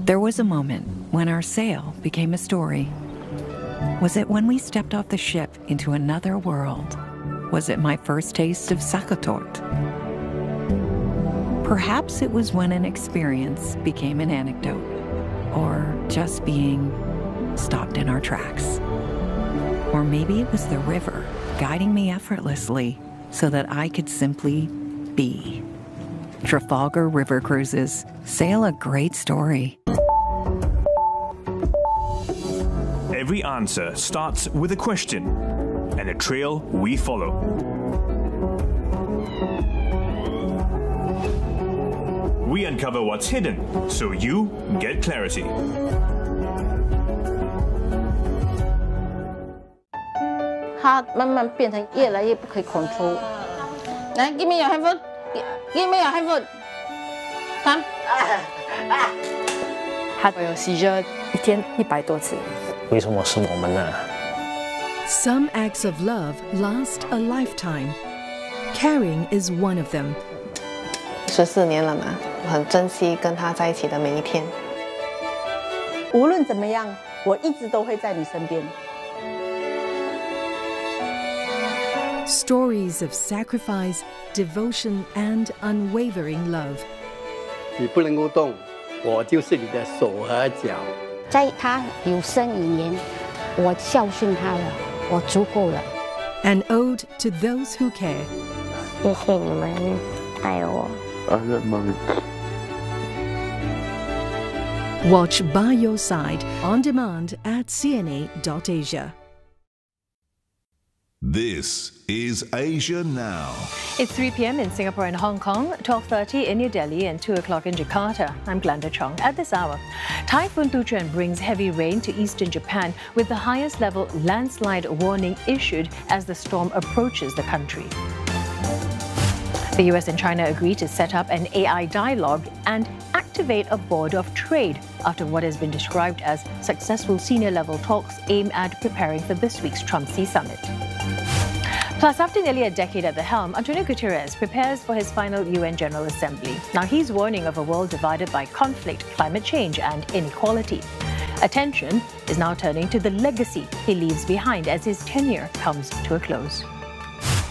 There was a moment when our sail became a story. Was it when we stepped off the ship into another world? Was it my first taste of sakatort? Perhaps it was when an experience became an anecdote, or just being stopped in our tracks. Or maybe it was the river guiding me effortlessly so that I could simply be. Trafalgar River Cruises sail a great story. Every answer starts with a question and a trail we follow. We uncover what's hidden so you get clarity. 它慢慢变成越来越不可以 control。来 ，give me your handphone，give me your handphone。Come。 他有 seizure 一天100多次。 为什么是我们呢？ Some acts of love last a lifetime. Caring is one of them. 14年了嘛，我很珍惜跟他在一起的每一天。 无论怎么样，我一直都会在你身边。 Stories of sacrifice, devotion, and unwavering love. 你不能够动，我就是你的手和脚。 在他有生以年，我孝顺他了，我足够了。 An ode to those who care. 谢谢你们爱我。 Watch By Your Side on demand at cna.asia. This is Asia Now. It's 3 p.m. in Singapore and Hong Kong, 12:30 in New Delhi and 2 o'clock in Jakarta. I'm Glenda Chong. At this hour, Typhoon Duchen brings heavy rain to eastern Japan with the highest level landslide warning issued as the storm approaches the country. The US and China agree to set up an AI dialogue and activate a board of trade after what has been described as successful senior-level talks aimed at preparing for this week's Trump-Xi summit. Plus, after nearly a decade at the helm, Antonio Guterres prepares for his final UN General Assembly. Now, he's warning of a world divided by conflict, climate change and inequality. Attention is now turning to the legacy he leaves behind as his tenure comes to a close.